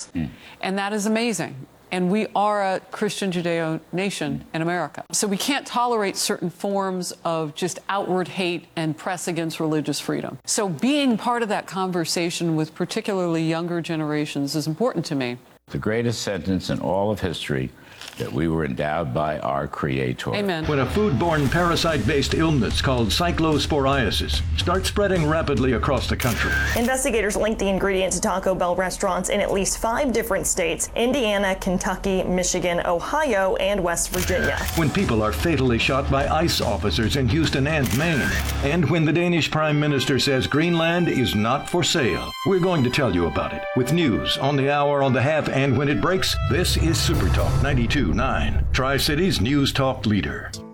us. And that is amazing. And we are a Christian Judeo nation in America. So we can't tolerate certain forms of just outward hate and press against religious freedom. So being part of that conversation with particularly younger generations is important to me. The greatest sentence in all of history, that we were endowed by our Creator. Amen. When a foodborne parasite-based illness called cyclosporiasis starts spreading rapidly across the country. Investigators linked the ingredient to Taco Bell restaurants in at least 5 different states: Indiana, Kentucky, Michigan, Ohio, and West Virginia. When people are fatally shot by ICE officers in Houston and Maine. And when the Danish Prime Minister says Greenland is not for sale. We're going to tell you about it with news on the hour, on the half, and when it breaks. This is Super Talk 92.9, Tri-Cities News Talk leader.